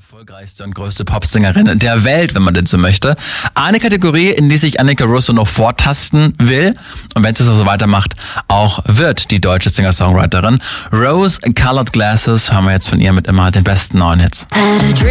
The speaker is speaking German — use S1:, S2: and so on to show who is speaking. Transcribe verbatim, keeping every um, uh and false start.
S1: Erfolgreichste und größte Popsängerin der Welt, wenn man denn so möchte. Eine Kategorie, in die sich Annika Russo noch vortasten will und wenn sie so weitermacht, auch wird die deutsche Singer-Songwriterin. Rose Colored Glasses hören wir jetzt von ihr mit immer den besten neuen Hits.